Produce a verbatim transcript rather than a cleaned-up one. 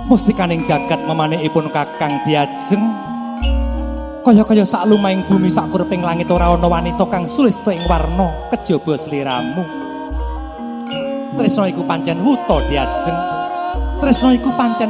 Mustikaning jagat memanihipun Kakang Diajeng kaya-kaya sak lumahing bumi sak kureping langit ora ana wanita kang sulista ing warna kejaba sliramu. Tresna iku pancen wuta Diajeng. Tresna iku pancen